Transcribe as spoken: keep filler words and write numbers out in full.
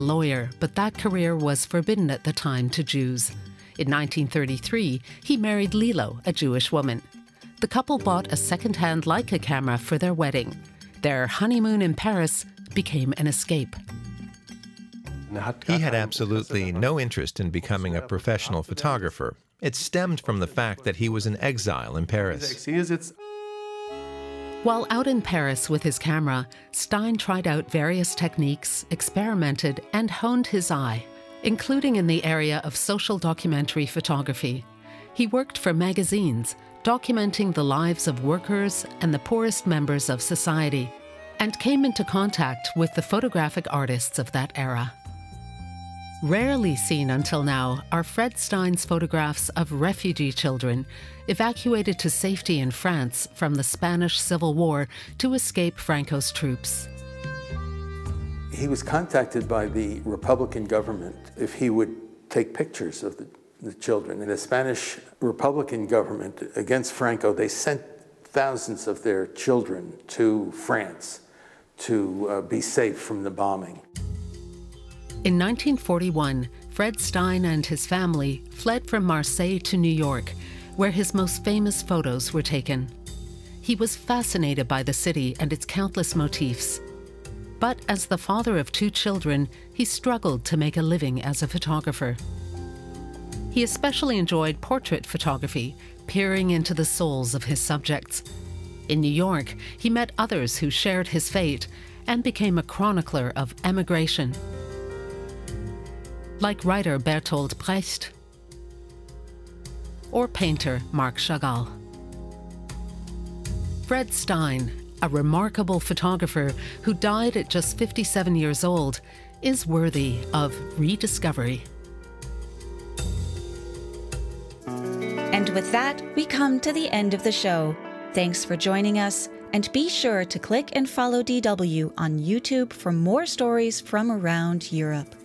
lawyer, but that career was forbidden at the time to Jews. In nineteen thirty-three, he married Lilo, a Jewish woman. The couple bought a second-hand Leica camera for their wedding. Their honeymoon in Paris became an escape. He had absolutely no interest in becoming a professional photographer. It stemmed from the fact that he was in exile in Paris. While out in Paris with his camera, Stein tried out various techniques, experimented, and honed his eye, including in the area of social documentary photography. He worked for magazines, documenting the lives of workers and the poorest members of society, and came into contact with the photographic artists of that era. Rarely seen until now are Fred Stein's photographs of refugee children evacuated to safety in France from the Spanish Civil War to escape Franco's troops. He was contacted by the Republican government if he would take pictures of the, the children. And the Spanish Republican government, against Franco, they sent thousands of their children to France to uh, be safe from the bombing. In nineteen forty-one, Fred Stein and his family fled from Marseille to New York, where his most famous photos were taken. He was fascinated by the city and its countless motifs. But as the father of two children, he struggled to make a living as a photographer. He especially enjoyed portrait photography, peering into the souls of his subjects. In New York, he met others who shared his fate and became a chronicler of emigration, like writer Bertolt Brecht or painter Marc Chagall. Fred Stein, a remarkable photographer who died at just fifty-seven years old, is worthy of rediscovery. And with that, we come to the end of the show. Thanks for joining us, and be sure to click and follow D W on YouTube for more stories from around Europe.